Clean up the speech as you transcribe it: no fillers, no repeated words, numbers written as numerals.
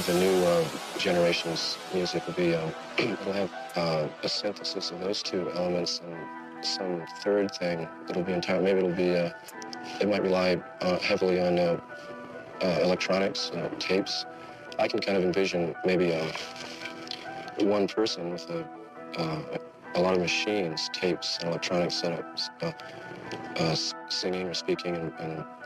the new generation's music will be, it'll have a synthesis of those two elements and some third thing. It'll be entirely, maybe it'll be, it might rely heavily on electronics, tapes. I can kind of envision maybe one person with a lot of machines, tapes, and electronic setups, singing or speaking and